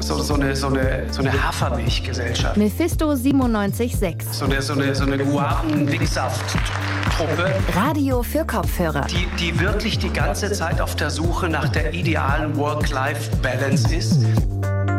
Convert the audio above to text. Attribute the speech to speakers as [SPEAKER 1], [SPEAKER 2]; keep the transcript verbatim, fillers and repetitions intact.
[SPEAKER 1] so, so eine, so eine, so eine Hafermilchgesellschaft.
[SPEAKER 2] Mephisto siebenundneunzig Komma sechs.
[SPEAKER 1] So eine, so eine, so eine Guapen-Dicksaft-Truppe.
[SPEAKER 2] Radio für Kopfhörer.
[SPEAKER 1] Die, die wirklich die ganze Zeit auf der Suche nach der idealen Work-Life-Balance ist.